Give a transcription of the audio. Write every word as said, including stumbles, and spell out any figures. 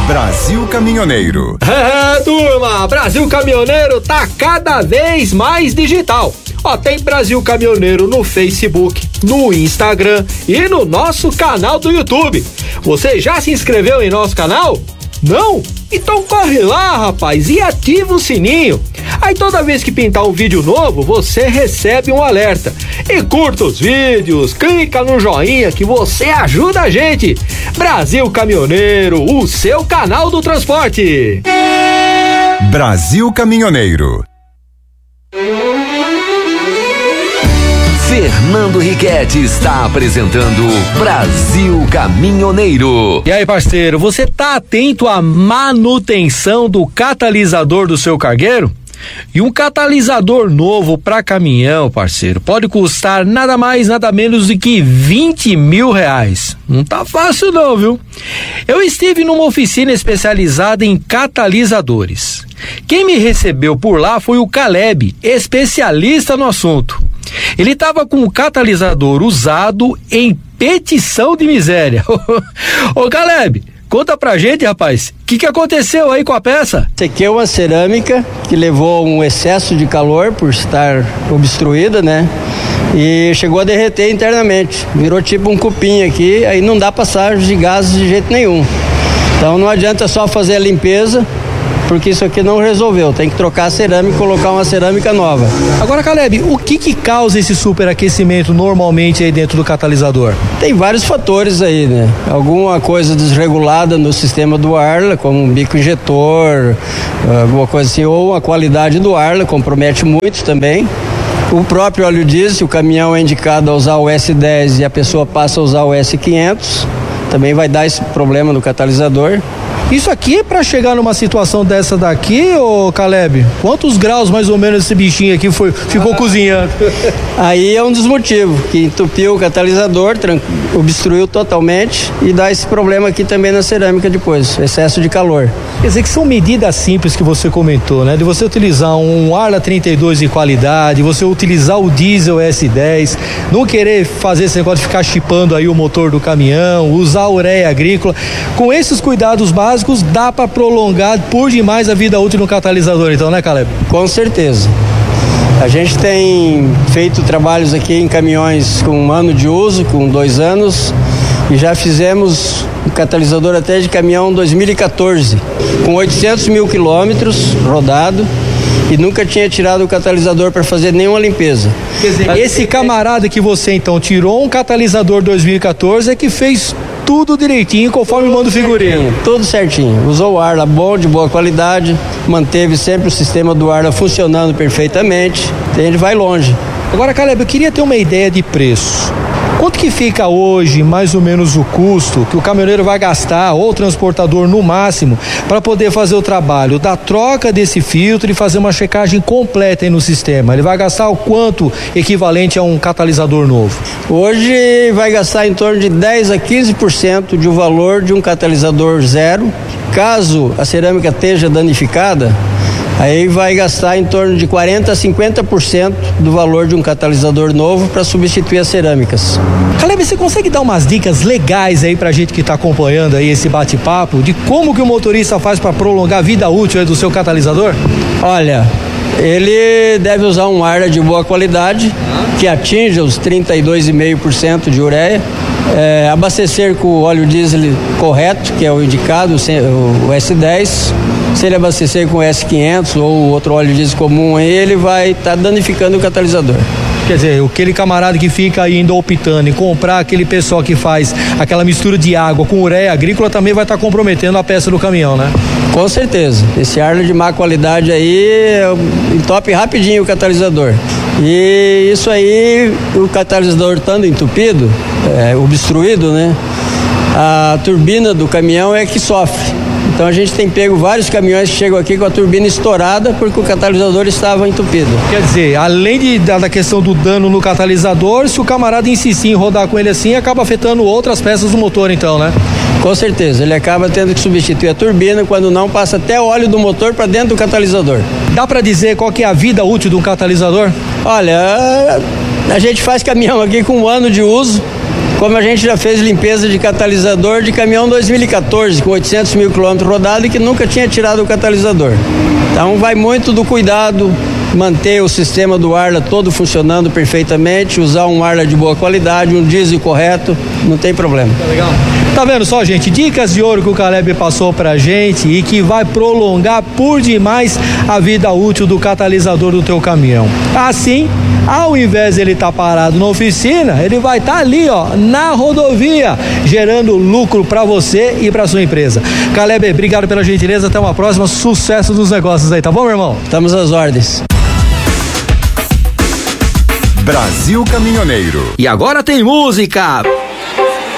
Brasil Caminhoneiro. É, turma, Brasil Caminhoneiro tá cada vez mais digital. Ó, tem Brasil Caminhoneiro no Facebook, no Instagram e no nosso canal do YouTube. Você já se inscreveu em nosso canal? Não? Então corre lá, rapaz, e ativa o sininho. Aí toda vez que pintar um vídeo novo, você recebe um alerta. E curta os vídeos, clica no joinha que você ajuda a gente. Brasil Caminhoneiro, o seu canal do transporte. Brasil Caminhoneiro. Fernando Riquetti está apresentando Brasil Caminhoneiro. E aí, parceiro, você tá atento à manutenção do catalisador do seu cargueiro? E um catalisador novo para caminhão, parceiro, pode custar nada mais, nada menos do que vinte mil reais. Não tá fácil não, viu? Eu estive numa oficina especializada em catalisadores. Quem me recebeu por lá foi o Caleb, especialista no assunto. Ele estava com o catalisador usado em petição de miséria. Ô Caleb, conta pra gente, rapaz, o que, que aconteceu aí com a peça? Essa aqui é uma cerâmica que levou um excesso de calor por estar obstruída, né? E chegou a derreter internamente. Virou tipo um cupim aqui, aí não dá passagem de gases de jeito nenhum. Então não adianta só fazer a limpeza, porque isso aqui não resolveu. Tem que trocar a cerâmica e colocar uma cerâmica nova. Agora, Caleb, o que que causa esse superaquecimento normalmente aí dentro do catalisador? Tem vários fatores aí, né? Alguma coisa desregulada no sistema do Arla, como um bico injetor, alguma coisa assim, ou a qualidade do Arla compromete muito também. O próprio óleo diesel, o caminhão é indicado a usar o S dez e a pessoa passa a usar o S quinhentos, também vai dar esse problema no catalisador. Isso aqui é pra chegar numa situação dessa daqui, ô Caleb? Quantos graus mais ou menos esse bichinho aqui foi, ficou ah. cozinhando? Aí é um dos motivos, que entupiu o catalisador, tran- obstruiu totalmente e dá esse problema aqui também na cerâmica depois, excesso de calor. Quer dizer que são medidas simples que você comentou, né? De você utilizar um Arla trinta e dois de qualidade, você utilizar o diesel S dez, não querer fazer esse negócio de ficar chipando aí o motor do caminhão, usar a ureia agrícola. Com esses cuidados básicos, dá para prolongar por demais a vida útil no catalisador, então, né, Caleb? Com certeza. A gente tem feito trabalhos aqui em caminhões com um ano de uso, com dois anos, e já fizemos um catalisador até de caminhão dois mil e quatorze, com oitocentos mil quilômetros rodado, e nunca tinha tirado o catalisador para fazer nenhuma limpeza. Quer dizer, esse camarada que você então tirou um catalisador dois mil e quatorze é que fez tudo direitinho, conforme manda o figurino. Tudo certinho. Usou o Arla bom, de boa qualidade, manteve sempre o sistema do Arla funcionando perfeitamente. Ele vai longe. Agora, Caleb, eu queria ter uma ideia de preço. Quanto que fica hoje, mais ou menos, o custo que o caminhoneiro vai gastar, ou o transportador no máximo, para poder fazer o trabalho da troca desse filtro e fazer uma checagem completa aí no sistema? Ele vai gastar o quanto equivalente a um catalisador novo? Hoje vai gastar em torno de dez a quinze por cento do valor de um catalisador zero. Caso a cerâmica esteja danificada, aí vai gastar em torno de quarenta a cinquenta por cento do valor de um catalisador novo para substituir as cerâmicas. Caleb, você consegue dar umas dicas legais aí pra gente que tá acompanhando aí esse bate-papo de como que o motorista faz para prolongar a vida útil aí do seu catalisador? Olha, ele deve usar um Arla de boa qualidade, que atinja os trinta e dois vírgula cinco por cento de ureia, é, abastecer com o óleo diesel correto, que é o indicado, o S dez. Se ele abastecer com o S quinhentos ou outro óleo diesel comum, aí ele vai estar tá danificando o catalisador. Quer dizer, aquele camarada que fica ainda optando em comprar aquele pessoal que faz aquela mistura de água com ureia agrícola também vai estar tá comprometendo a peça do caminhão, né? Com certeza. Esse Arla de má qualidade aí entope rapidinho o catalisador. E isso aí, o catalisador estando entupido, é, obstruído, né? A turbina do caminhão é que sofre. Então a gente tem pego vários caminhões que chegam aqui com a turbina estourada porque o catalisador estava entupido. Quer dizer, além de, da, da questão do dano no catalisador, se o camarada insistir em rodar com ele assim, acaba afetando outras peças do motor então, né? Com certeza, ele acaba tendo que substituir a turbina, quando não passa até óleo do motor para dentro do catalisador. Dá para dizer qual que é a vida útil de um catalisador? Olha, a gente faz caminhão aqui com um ano de uso Como a gente já fez limpeza de catalisador de caminhão dois mil e quatorze, com oitocentos mil quilômetros rodados e que nunca tinha tirado o catalisador. Então vai muito do cuidado, manter o sistema do Arla todo funcionando perfeitamente, usar um Arla de boa qualidade, um diesel correto, não tem problema. Tá legal. Tá vendo só, gente? Dicas de ouro que o Caleb passou pra gente e que vai prolongar por demais a vida útil do catalisador do teu caminhão. Assim, ao invés de ele estar tá parado na oficina, ele vai estar tá ali, ó, na rodovia, gerando lucro para você e para sua empresa. Caleb, obrigado pela gentileza, até uma próxima, sucesso dos negócios aí, tá bom, meu irmão? Estamos às ordens. Brasil Caminhoneiro. E agora tem música.